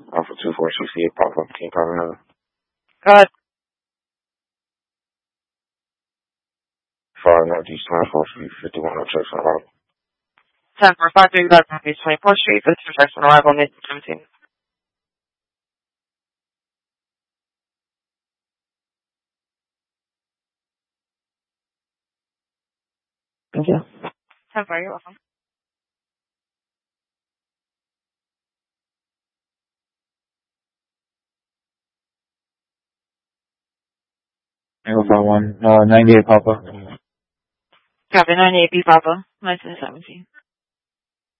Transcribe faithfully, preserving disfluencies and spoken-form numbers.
Alpha two four sixty-eight, Papa. Can you copy another? Go ahead. five Northeast twenty-fourth Street, fifty-one oh Jackson, Arrival. ten four five three, Northeast twenty-fourth Street, fifty-one Jackson, Arrival, May seventeenth. Thank you. ten four, you're welcome. Echo five one, uh, ninety-eight, Papa. Copy, ninety-eight B Papa, nineteen seventeen.